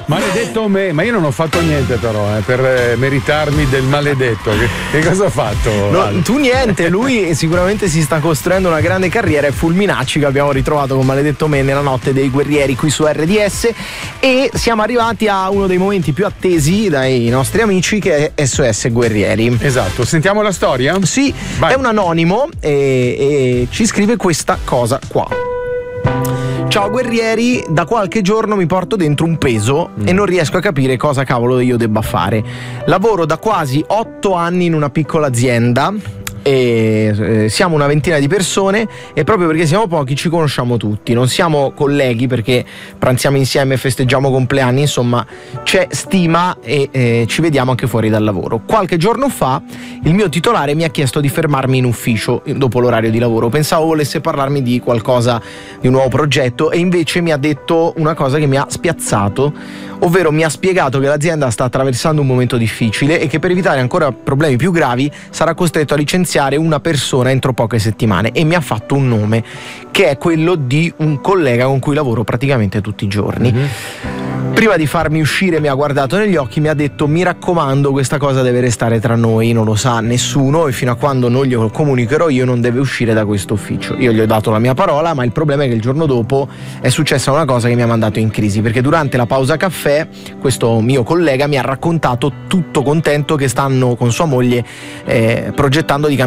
Maledetto me, ma io non ho fatto niente però per meritarmi del maledetto. Che cosa ho fatto? No, tu niente, lui sicuramente si sta costruendo una grande carriera. È Fulminacci che abbiamo ritrovato con Maledetto me nella notte dei guerrieri qui su RDS, e siamo arrivati a uno dei momenti più attesi dai nostri amici, che è SOS Guerrieri. Esatto, sentiamo la storia? Sì, vai. È un anonimo e ci scrive questa cosa qua. Ciao guerrieri, da qualche giorno mi porto dentro un peso e non riesco a capire cosa cavolo io debba fare. Lavoro da quasi 8 anni in una piccola azienda e siamo una ventina di persone, e proprio perché siamo pochi ci conosciamo tutti. Non siamo colleghi perché pranziamo insieme, festeggiamo compleanni, insomma c'è stima e ci vediamo anche fuori dal lavoro. Qualche giorno fa il mio titolare mi ha chiesto di fermarmi in ufficio dopo l'orario di lavoro. Pensavo volesse parlarmi di qualcosa, di un nuovo progetto, e invece mi ha detto una cosa che mi ha spiazzato, ovvero mi ha spiegato che l'azienda sta attraversando un momento difficile e che per evitare ancora problemi più gravi sarà costretto a licenziare una persona entro poche settimane, e mi ha fatto un nome che è quello di un collega con cui lavoro praticamente tutti i giorni. Prima di farmi uscire mi ha guardato negli occhi e mi ha detto: mi raccomando, questa cosa deve restare tra noi, non lo sa nessuno e fino a quando non glielo comunicherò io non deve uscire da questo ufficio. Io gli ho dato la mia parola, ma il problema è che il giorno dopo è successa una cosa che mi ha mandato in crisi, perché durante la pausa caffè questo mio collega mi ha raccontato, tutto contento, che stanno con sua moglie progettando di cambiare